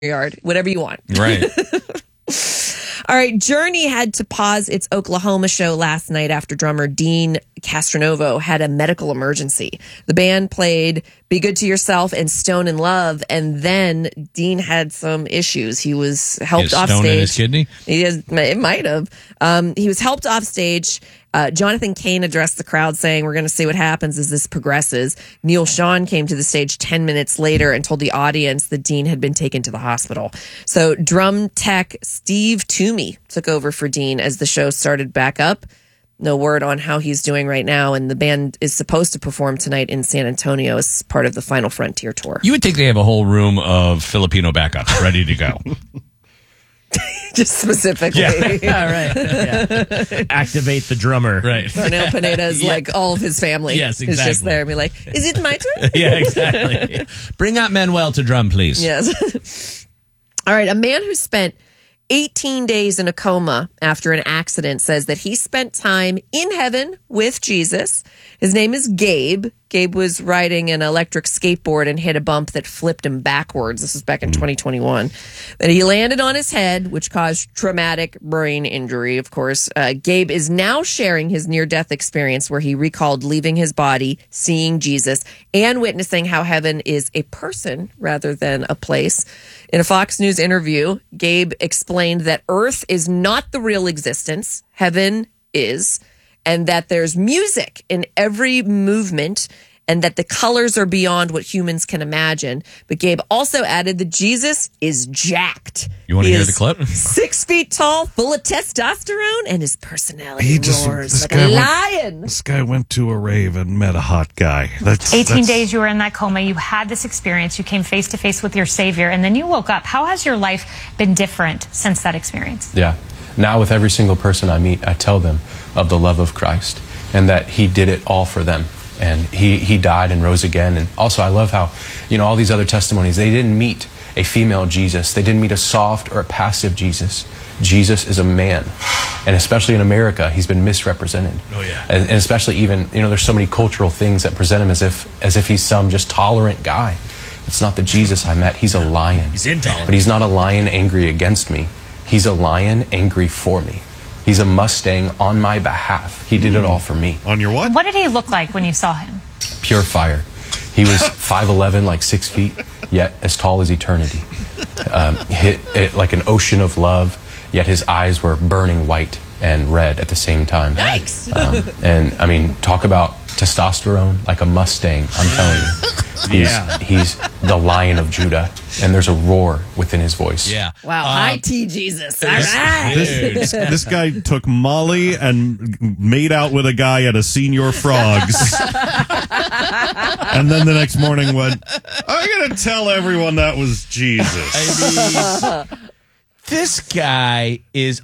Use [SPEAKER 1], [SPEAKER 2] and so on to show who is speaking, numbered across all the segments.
[SPEAKER 1] yard, whatever you want.
[SPEAKER 2] Right.
[SPEAKER 1] All right, Journey had to pause its Oklahoma show last night after drummer Dean Castronovo had a medical emergency. The band played Be Good to Yourself and Stone in Love, and then Dean had some issues. He was helped off
[SPEAKER 2] stone
[SPEAKER 1] stage.
[SPEAKER 2] in his kidney?
[SPEAKER 1] It might have. He was helped off stage. Jonathan Cain addressed the crowd saying, "We're going to see what happens as this progresses." Neil Sean came to the stage 10 minutes later and told the audience that Dean had been taken to the hospital. So drum tech Steve Toomey took over for Dean as the show started back up. No word on how he's doing right now, and the band is supposed to perform tonight in San Antonio as part of the Final Frontier tour.
[SPEAKER 2] You would think they have a whole room of Filipino backups ready to go.
[SPEAKER 1] Just specifically.
[SPEAKER 3] Yeah, right. Yeah. Activate the drummer.
[SPEAKER 2] Right.
[SPEAKER 1] Cornel Pineda's like all of his family.
[SPEAKER 2] Yes,
[SPEAKER 1] is just
[SPEAKER 2] exactly.
[SPEAKER 1] there and be like, "Is it my turn?"
[SPEAKER 2] Yeah, exactly. Bring out Manuel to drum, please.
[SPEAKER 1] Yes. All right. A man who spent 18 days in a coma after an accident says that he spent time in heaven with Jesus. His name is Gabe. Gabe was riding an electric skateboard and hit a bump that flipped him backwards. This was back in 2021. Then he landed on his head, which caused traumatic brain injury, of course. Gabe is now sharing his near-death experience where he recalled leaving his body, seeing Jesus, and witnessing how heaven is a person rather than a place. In a Fox News interview, Gabe explained that Earth is not the real existence, heaven is, and that there's music in every movement and that the colors are beyond what humans can imagine. But Gabe also added that Jesus is jacked.
[SPEAKER 2] You want to hear the clip?
[SPEAKER 1] 6 feet tall, full of testosterone, and his personality roars like a lion.
[SPEAKER 4] This guy went to a rave and met a hot guy.
[SPEAKER 5] 18 days you were in that coma. You had this experience. You came face to face with your Savior, and then you woke up. How has your life been different since that experience?
[SPEAKER 6] Yeah. Now with every single person I meet, I tell them of the love of Christ and that he did it all for them. And he died and rose again. And also I love how, all these other testimonies, they didn't meet a female Jesus. They didn't meet a soft or a passive Jesus. Jesus is a man. And especially in America, he's been misrepresented.
[SPEAKER 2] Oh, yeah.
[SPEAKER 6] And especially even, there's so many cultural things that present him as if he's some just tolerant guy. It's not the Jesus I met. He's a lion.
[SPEAKER 3] He's intolerant.
[SPEAKER 6] But he's not a lion angry against me. He's a lion angry for me. He's a Mustang on my behalf. He did it all for me.
[SPEAKER 4] On your what?
[SPEAKER 5] What did he look like when you saw him?
[SPEAKER 6] Pure fire. He was 5'11", like 6 feet, yet as tall as eternity. Hit it like an ocean of love, yet his eyes were burning white and red at the same time.
[SPEAKER 1] Yikes.
[SPEAKER 6] And talk about testosterone, like a Mustang, I'm telling you. He's the Lion of Judah, and there's a roar within his voice.
[SPEAKER 2] Yeah.
[SPEAKER 1] Wow. High tea, Jesus. All right.
[SPEAKER 4] This guy took Molly and made out with a guy at a Senior Frogs. And then the next morning went, "I'm going to tell everyone that was Jesus."
[SPEAKER 2] This guy is,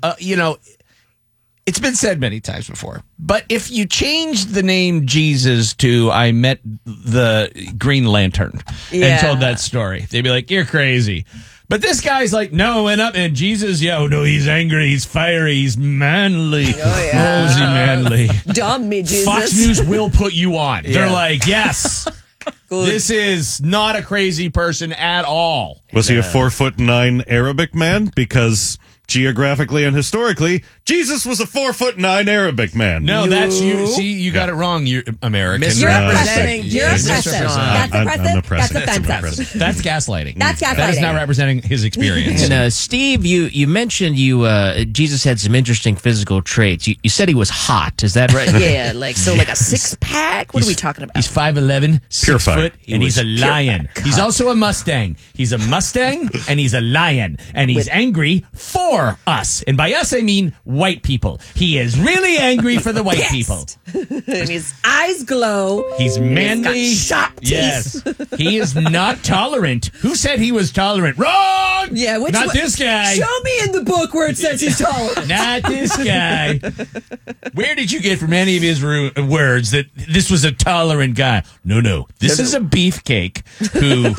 [SPEAKER 2] it's been said many times before, but if you change the name Jesus to "I met the Green Lantern" and told that story, they'd be like, "You're crazy." But this guy's like, "No, went up and Jesus, he's angry, he's fiery, he's manly."
[SPEAKER 1] Oh, yeah.
[SPEAKER 2] Oh, is he manly?
[SPEAKER 1] Dumb me, Jesus.
[SPEAKER 2] Fox News will put you on.
[SPEAKER 1] Yeah.
[SPEAKER 2] They're like, yes,
[SPEAKER 1] Good.
[SPEAKER 2] this is not a crazy person at all.
[SPEAKER 4] Was he a 4'9" Arabic man? Because geographically and historically, Jesus was a 4'9" Arabic man.
[SPEAKER 2] No, that's you. See, you got it wrong. You're American.
[SPEAKER 1] You're
[SPEAKER 3] Misrepresenting.
[SPEAKER 1] oppressing. You're oppressing. That's
[SPEAKER 4] I'm
[SPEAKER 1] oppressive.
[SPEAKER 4] oppressive.
[SPEAKER 1] That's
[SPEAKER 4] That's
[SPEAKER 1] offensive.
[SPEAKER 2] That's gaslighting.
[SPEAKER 1] That's
[SPEAKER 2] That is
[SPEAKER 1] gaslighting.
[SPEAKER 2] not representing his experience.
[SPEAKER 3] And Steve, you mentioned Jesus had some interesting physical traits. You said he was hot. Is that right?
[SPEAKER 1] Yeah, like a 6-pack. What are we talking about?
[SPEAKER 2] He's 5'11", 6
[SPEAKER 4] Pure fire.
[SPEAKER 2] foot, and he's a lion. He's also a Mustang. He's a Mustang, and he's a lion. And he's angry for us. And by us, I mean white people. He is really angry for the white people.
[SPEAKER 1] And his eyes glow.
[SPEAKER 2] He's manly.
[SPEAKER 1] He's got sharp teeth.
[SPEAKER 2] Yes. He is not tolerant. Who said he was tolerant? Wrong!
[SPEAKER 1] Yeah, which
[SPEAKER 2] Not
[SPEAKER 1] one?
[SPEAKER 2] this guy.
[SPEAKER 1] Show me in the book where it says he's tolerant.
[SPEAKER 2] Not this guy. Where did you get from any of his words that this was a tolerant guy? No. This is a beefcake who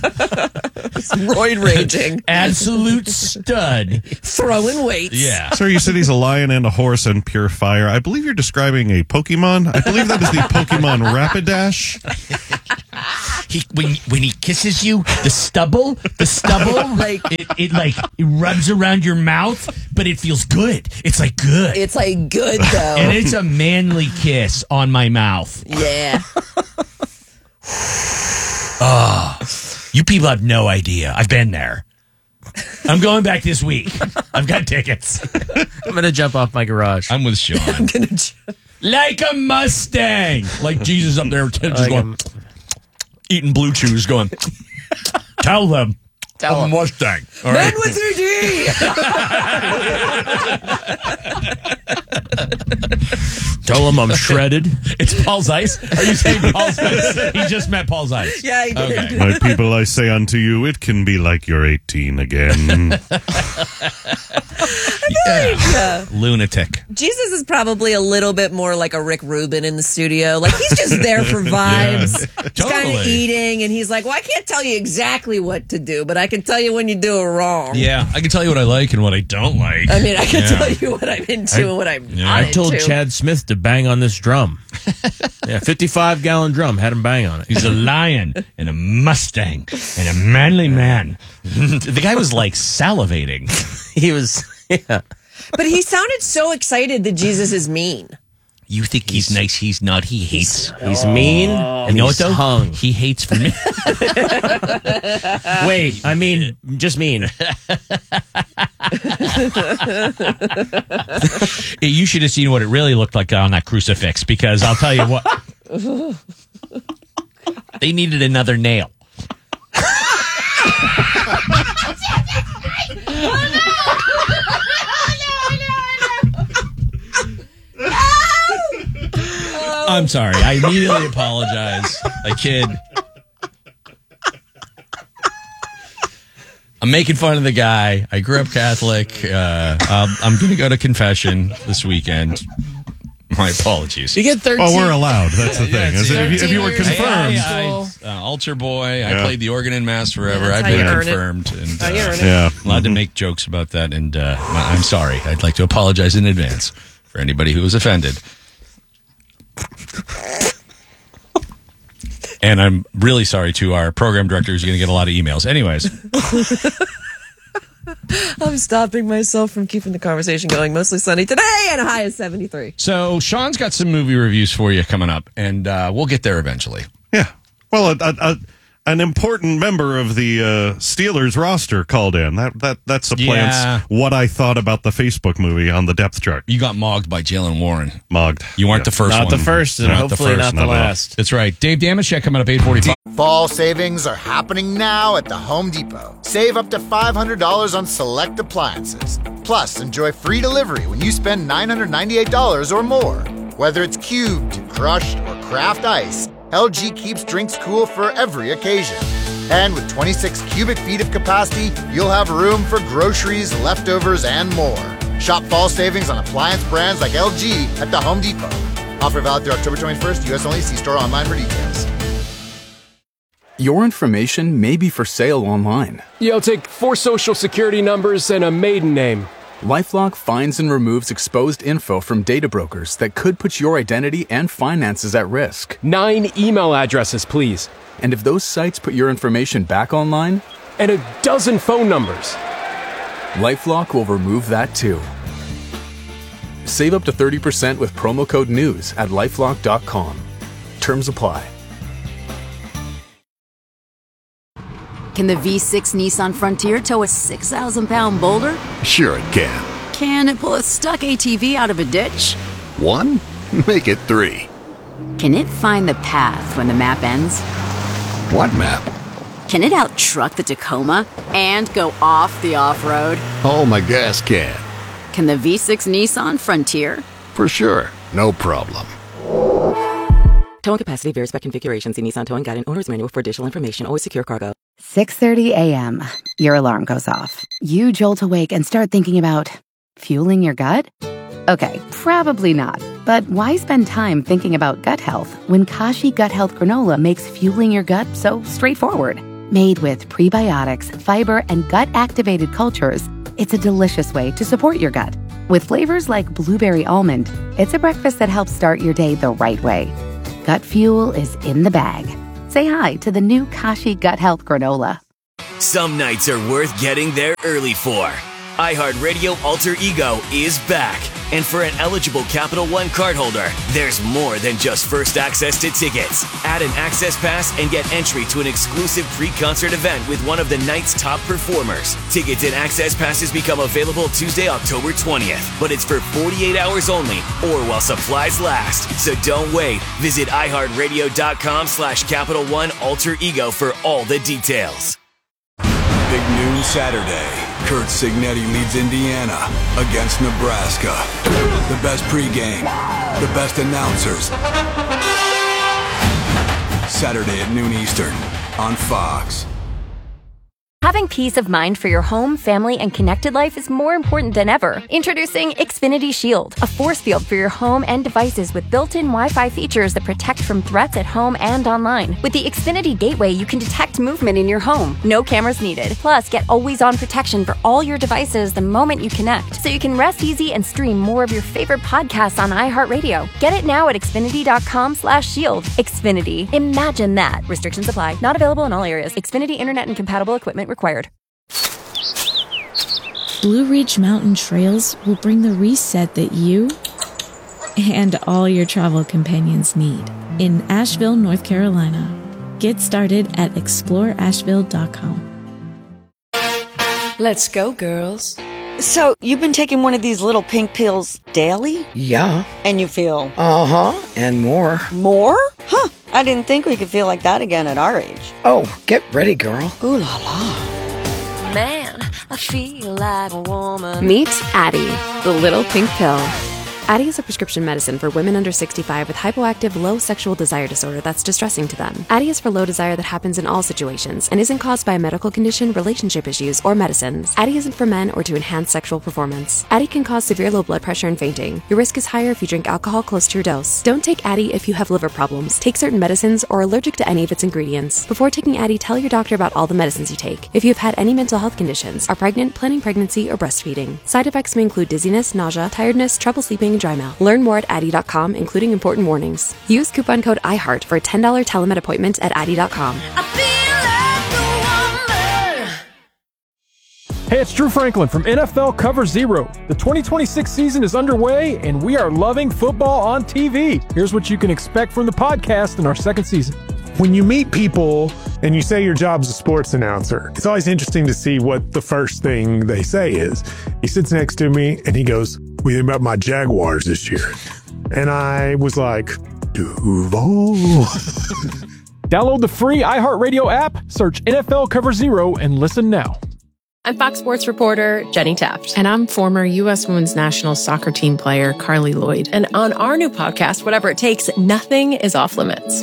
[SPEAKER 1] Roid raging.
[SPEAKER 2] absolute stud.
[SPEAKER 1] Throwing weights.
[SPEAKER 2] Yeah.
[SPEAKER 4] Sir, you said he's a lion and a horse and pure fire. I believe you're describing a Pokemon. I believe that is the Pokemon Rapidash.
[SPEAKER 3] When he kisses you, the stubble,
[SPEAKER 1] Like-
[SPEAKER 3] it rubs around your mouth, but it feels good. It's like good.
[SPEAKER 1] It's like good though.
[SPEAKER 3] And it's a manly kiss on my mouth.
[SPEAKER 1] Yeah.
[SPEAKER 3] You people have no idea. I've been there. I'm going back this week. I've got tickets.
[SPEAKER 7] I'm going to jump off my garage.
[SPEAKER 2] I'm with Sean.
[SPEAKER 3] Like a Mustang. Like Jesus up there just going, eating Blue Chews going, tell them. I'm a Mustang. All right.
[SPEAKER 1] Men with their D.
[SPEAKER 3] Tell them I'm shredded. It's Paul Zeiss. Are you saying Paul Zeiss? He just met Paul Zeiss.
[SPEAKER 1] Yeah, he did.
[SPEAKER 3] Okay.
[SPEAKER 4] My people, I say unto you, it can be like you're 18 again.
[SPEAKER 2] Lunatic.
[SPEAKER 1] Jesus is probably a little bit more like a Rick Rubin in the studio. Like he's just there for vibes. He's kind of
[SPEAKER 2] Totally.
[SPEAKER 1] eating, and he's like, "Well, I can't tell you exactly what to do, but I can tell you when you do it wrong."
[SPEAKER 2] Yeah, I can tell you what I like and what I don't like.
[SPEAKER 1] I mean, I can tell you what I'm into and what I'm not
[SPEAKER 3] I told
[SPEAKER 1] into.
[SPEAKER 3] Chad Smith to bang on this drum. 55-gallon drum. Had him bang on it.
[SPEAKER 2] He's a lion and a Mustang and a manly man. The guy was like salivating.
[SPEAKER 7] He was, yeah.
[SPEAKER 1] But he sounded so excited that Jesus is mean.
[SPEAKER 2] You think he's nice? He's not. He hates.
[SPEAKER 7] He's mean and
[SPEAKER 2] You know
[SPEAKER 7] he's
[SPEAKER 2] what though?
[SPEAKER 7] hung.
[SPEAKER 2] He hates for me.
[SPEAKER 3] Wait, I mean, just mean.
[SPEAKER 2] You should have seen what it really looked like on that crucifix, because I'll tell you what. They needed another nail. I'm sorry. I immediately apologize. I kid. I'm making fun of the guy. I grew up Catholic. I'm going to go to confession this weekend. My apologies.
[SPEAKER 7] You get 13.
[SPEAKER 4] Oh, we're allowed. That's the thing.
[SPEAKER 2] that's
[SPEAKER 4] If you were
[SPEAKER 7] 13 years
[SPEAKER 4] confirmed.
[SPEAKER 2] Altar boy. I
[SPEAKER 4] Yeah.
[SPEAKER 2] played the organ in mass forever.
[SPEAKER 1] That's
[SPEAKER 2] I've
[SPEAKER 1] how you
[SPEAKER 2] been
[SPEAKER 1] earn it.
[SPEAKER 2] confirmed. And,
[SPEAKER 1] How you earn it.
[SPEAKER 4] Yeah.
[SPEAKER 2] allowed to make jokes about that, and I'm sorry. I'd like to apologize in advance for anybody who was offended. And I'm really sorry to our program director who's going to get a lot of emails. Anyways,
[SPEAKER 1] I'm stopping myself from keeping the conversation going. Mostly sunny today and a high of 73.
[SPEAKER 2] so Sean's got some movie reviews for you coming up, and we'll get there eventually.
[SPEAKER 4] Yeah. Well, an important member of the Steelers roster called in. That supplants
[SPEAKER 2] Yeah.
[SPEAKER 4] what I thought about the Facebook movie on the depth chart.
[SPEAKER 2] You got mogged by Jalen Warren.
[SPEAKER 4] Mogged.
[SPEAKER 2] You weren't
[SPEAKER 4] Yeah.
[SPEAKER 2] the first
[SPEAKER 7] Not
[SPEAKER 2] one.
[SPEAKER 7] the first, and
[SPEAKER 2] Not the
[SPEAKER 7] hopefully
[SPEAKER 2] first,
[SPEAKER 7] not the
[SPEAKER 4] not at all.
[SPEAKER 7] last.
[SPEAKER 2] That's right. Dave Damashek coming up 8:45.
[SPEAKER 8] Fall savings are happening now at the Home Depot. Save up to $500 on select appliances. Plus, enjoy free delivery when you spend $998 or more. Whether it's cubed, crushed, or craft ice, LG keeps drinks cool for every occasion. And with 26 cubic feet of capacity, you'll have room for groceries, leftovers, and more. Shop fall savings on appliance brands like LG at the Home Depot. Offer valid through October 21st, U.S. only. See store online for details.
[SPEAKER 9] Your information may be for sale online.
[SPEAKER 10] You'll take 4 social security numbers and a maiden name.
[SPEAKER 9] LifeLock finds and removes exposed info from data brokers that could put your identity and finances at risk.
[SPEAKER 10] 9 email addresses, please.
[SPEAKER 9] And if those sites put your information back online,
[SPEAKER 10] And a dozen phone numbers.
[SPEAKER 9] LifeLock will remove that too. Save up to 30% with promo code NEWS at lifelock.com. Terms apply.
[SPEAKER 11] Can the V6 Nissan Frontier tow a 6,000-pound boulder?
[SPEAKER 12] Sure it can.
[SPEAKER 11] Can it pull a stuck ATV out of a ditch?
[SPEAKER 12] 1? Make it 3.
[SPEAKER 11] Can it find the path when the map ends?
[SPEAKER 12] What map?
[SPEAKER 11] Can it out-truck the Tacoma and go off the off-road?
[SPEAKER 12] Oh, my gas can.
[SPEAKER 11] Can the V6 Nissan Frontier?
[SPEAKER 12] For sure. No problem.
[SPEAKER 13] Towing capacity varies by configuration. See Nissan Towing Guide and Owner's Manual for additional information. Always secure cargo.
[SPEAKER 14] 6:30 a.m. Your alarm goes off. You jolt awake and start thinking about fueling your gut? Okay, probably not. But why spend time thinking about gut health when Kashi Gut Health Granola makes fueling your gut so straightforward? Made with prebiotics, fiber, and gut-activated cultures, it's a delicious way to support your gut. With flavors like blueberry almond, it's a breakfast that helps start your day the right way. Gut fuel is in the bag. Say hi to the new Kashi Gut Health Granola.
[SPEAKER 15] Some nights are worth getting there early for. iHeartRadio Alter Ego is back. And for an eligible Capital One cardholder, there's more than just first access to tickets. Add an access pass and get entry to an exclusive pre-concert event with one of the night's top performers. Tickets and access passes become available Tuesday, October 20th. But it's for 48 hours only or while supplies last. So don't wait. Visit iHeartRadio.com/Capital One Alter Ego for all the details.
[SPEAKER 16] Big noon Saturday. Kurt Signetti leads Indiana against Nebraska. The best pregame, the best announcers. Saturday at noon Eastern on Fox.
[SPEAKER 17] Having peace of mind for your home, family, and connected life is more important than ever. Introducing Xfinity Shield, a force field for your home and devices with built-in Wi-Fi features that protect from threats at home and online. With the Xfinity Gateway, you can detect movement in your home. No cameras needed. Plus, get always-on protection for all your devices the moment you connect, so you can rest easy and stream more of your favorite podcasts on iHeartRadio. Get it now at Xfinity.com/shield. Xfinity. Imagine that. Restrictions apply. Not available in all areas. Xfinity Internet and compatible equipment required.
[SPEAKER 18] Blue Ridge Mountain Trails will bring the reset that you and all your travel companions need in Asheville, North Carolina. Get started at exploreasheville.com.
[SPEAKER 19] Let's go, girls. So, you've been taking one of these little pink pills daily?
[SPEAKER 20] Yeah.
[SPEAKER 19] And you feel?
[SPEAKER 20] Uh-huh, and more.
[SPEAKER 19] More? Huh. I didn't think we could feel like that again at our age.
[SPEAKER 20] Oh, get ready, girl.
[SPEAKER 19] Ooh la la.
[SPEAKER 21] Man, I feel like a woman.
[SPEAKER 22] Meet Addie, the little pink pill. Addie is a prescription medicine for women under 65 with hypoactive low sexual desire disorder that's distressing to them. Addie is for low desire that happens in all situations and isn't caused by a medical condition, relationship issues, or medicines. Addie isn't for men or to enhance sexual performance. Addie can cause severe low blood pressure and fainting. Your risk is higher if you drink alcohol close to your dose. Don't take Addie if you have liver problems, take certain medicines, or are allergic to any of its ingredients. Before taking Addie, tell your doctor about all the medicines you take. If you have had any mental health conditions, are pregnant, planning pregnancy, or breastfeeding. Side effects may include dizziness, nausea, tiredness, trouble sleeping, and dry mouth. Learn more at Addie.com, including important warnings. Use coupon code IHEART for a $10 telemed appointment at Addie.com.
[SPEAKER 10] Hey, it's Drew Franklin from NFL Cover Zero. The 2026 season is underway, and we are loving football on TV. Here's what you can expect from the podcast in our second season.
[SPEAKER 23] When you meet people and you say your job's a sports announcer, it's always interesting to see what the first thing they say is. He sits next to me and he goes, "What do you think about my Jaguars this year?" And I was like, Duval.
[SPEAKER 10] Download the free iHeartRadio app, search NFL Cover Zero, and listen now.
[SPEAKER 24] I'm Fox Sports reporter Jenny Taft.
[SPEAKER 18] And I'm former U.S. Women's National Soccer Team player Carly Lloyd.
[SPEAKER 24] And on our new podcast, Whatever It Takes, nothing is off limits.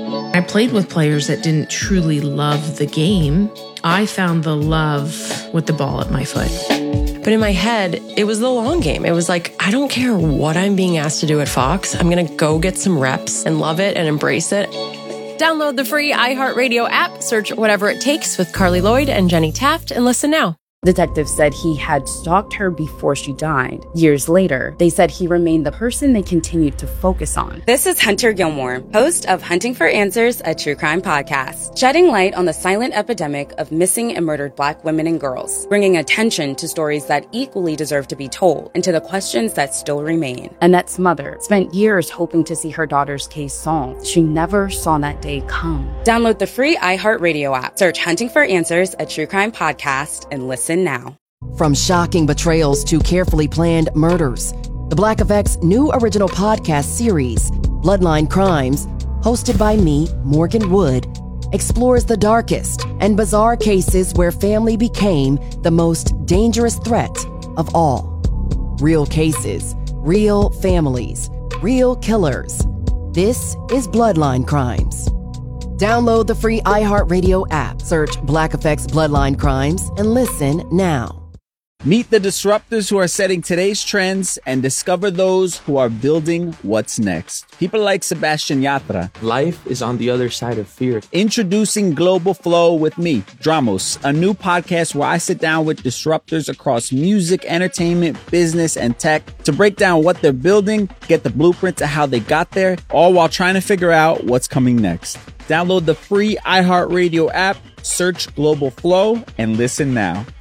[SPEAKER 18] I played with players that didn't truly love the game. I found the love with the ball at my foot.
[SPEAKER 24] But in my head, it was the long game. It was like, I don't care what I'm being asked to do at Fox. I'm going to go get some reps and love it and embrace it. Download the free iHeartRadio app, search Whatever It Takes with Carly Lloyd and Jenny Taft, and listen now.
[SPEAKER 25] Detectives said he had stalked her before she died. Years later, they said he remained the person they continued to focus on.
[SPEAKER 26] This is Hunter Gilmore, host of Hunting for Answers, a true crime podcast, shedding light on the silent epidemic of missing and murdered Black women and girls, bringing attention to stories that equally deserve to be told and to the questions that still remain.
[SPEAKER 25] Annette's mother spent years hoping to see her daughter's case solved. She never saw that day come.
[SPEAKER 26] Download the free iHeartRadio app, search Hunting for Answers, a true crime podcast, and listen now.
[SPEAKER 27] From shocking betrayals to carefully planned murders, the Black Effect's new original podcast series, Bloodline Crimes, hosted by me, Morgan Wood, explores the darkest and bizarre cases where family became the most dangerous threat of all. Real cases, real families, real killers. This is Bloodline Crimes. Download the free iHeartRadio app, search Black Effect's Bloodline Crimes, and listen now.
[SPEAKER 28] Meet the disruptors who are setting today's trends and discover those who are building what's next. People like Sebastian Yatra.
[SPEAKER 29] Life is on the other side of fear.
[SPEAKER 28] Introducing Global Flow with me, Dramos, a new podcast where I sit down with disruptors across music, entertainment, business, and tech to break down what they're building, get the blueprint to how they got there, all while trying to figure out what's coming next. Download the free iHeartRadio app, search Global Flow, and listen now.